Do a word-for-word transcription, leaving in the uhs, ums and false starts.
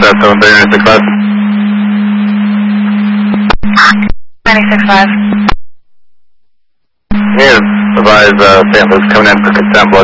seven three nine six five. ninety-six five. Yes, advise uh, Saint Luke's coming in for consent blood